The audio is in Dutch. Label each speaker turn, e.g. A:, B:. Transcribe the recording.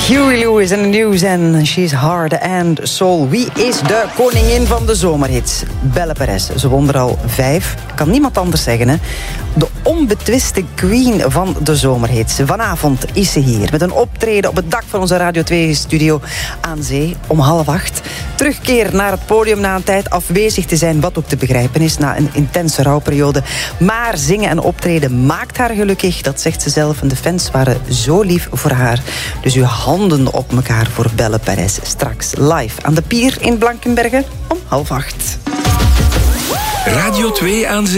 A: Huey Lewis in the news en She's Hard and Soul. Wie is de koningin van de zomerhits? Belle Perez. Ze won er al 5. Kan niemand anders zeggen, hè? De onbetwiste queen van de zomerhits. Vanavond is ze hier met een optreden op het dak van onze Radio 2-studio aan zee om 7:30. Terugkeer naar het podium na een tijd afwezig te zijn, wat ook te begrijpen is na een intense rouwperiode. Maar zingen en optreden maakt haar gelukkig, dat zegt ze zelf. En de fans waren zo lief voor haar. Dus uw handen op elkaar voor Belle Perez. Straks live aan de pier in Blankenberge om 7:30.
B: Radio 2 aan zee.